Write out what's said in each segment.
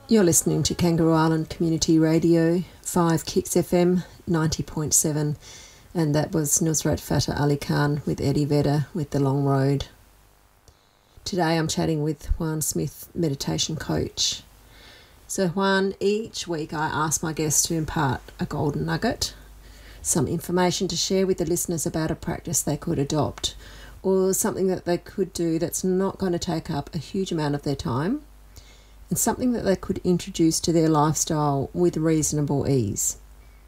You're listening to Kangaroo Island Community Radio, 5 Kicks FM 90.7, and that was Nusrat Fateh Ali Khan with Eddie Vedder with The Long Road. Today I'm chatting with Juan Smith, meditation coach. So Juan, each week I ask my guests to impart a golden nugget, some information to share with the listeners about a practice they could adopt, or something that they could do that's not going to take up a huge amount of their time, and something that they could introduce to their lifestyle with reasonable ease.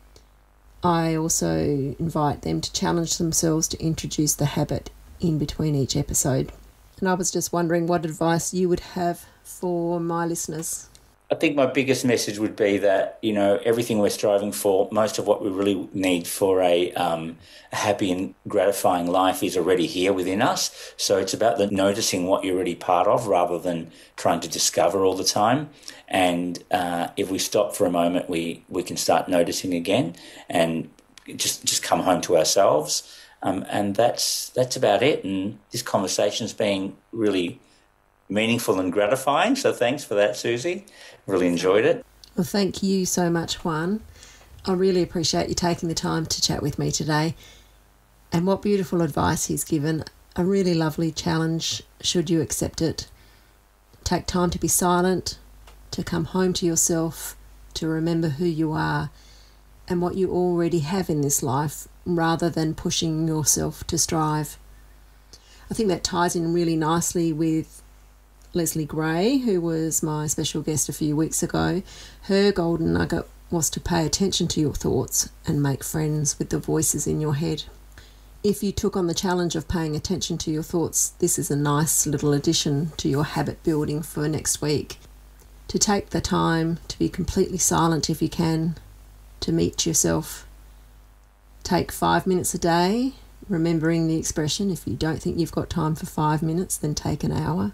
I also invite them to challenge themselves to introduce the habit in between each episode. And I was just wondering what advice you would have for my listeners. I think my biggest message would be that, everything we're striving for, most of what we really need for a happy and gratifying life is already here within us. So it's about noticing what you're already part of rather than trying to discover all the time. And if we stop for a moment, we can start noticing again and just come home to ourselves. And that's about it. And this conversation's been really meaningful and gratifying. So thanks for that, Susie. Really enjoyed it. Well, thank you so much, Juan. I really appreciate you taking the time to chat with me today. And what beautiful advice he's given. A really lovely challenge, should you accept it. Take time to be silent, to come home to yourself, to remember who you are and what you already have in this life, rather than pushing yourself to strive. I think that ties in really nicely with Leslie Gray, who was my special guest a few weeks ago. Her golden nugget was to pay attention to your thoughts and make friends with the voices in your head. If you took on the challenge of paying attention to your thoughts, this is a nice little addition to your habit building for next week. To take the time to be completely silent if you can, to meet yourself. Take 5 minutes a day, remembering the expression, if you don't think you've got time for 5 minutes, then take an hour.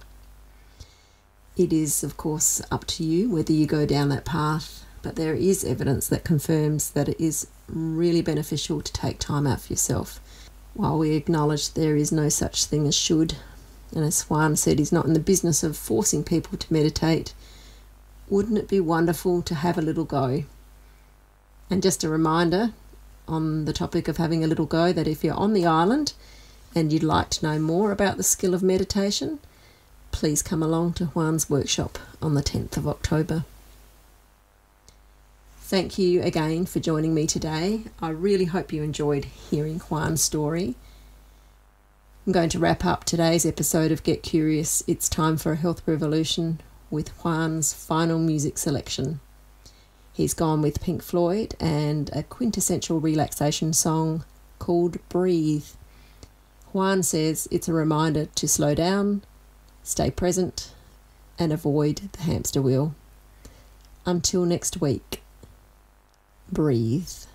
It is, of course, up to you whether you go down that path, but there is evidence that confirms that it is really beneficial to take time out for yourself. While we acknowledge there is no such thing as should, and as Juan said, he's not in the business of forcing people to meditate, wouldn't it be wonderful to have a little go? And just a reminder on the topic of having a little go, that if you're on the island and you'd like to know more about the skill of meditation, please come along to Juan's workshop on the 10th of October. Thank you again for joining me today. I really hope you enjoyed hearing Juan's story. I'm going to wrap up today's episode of Get Curious. It's time for a health revolution with Juan's final music selection. He's gone with Pink Floyd and a quintessential relaxation song called Breathe. Juan says it's a reminder to slow down, stay present, and avoid the hamster wheel. Until next week, breathe.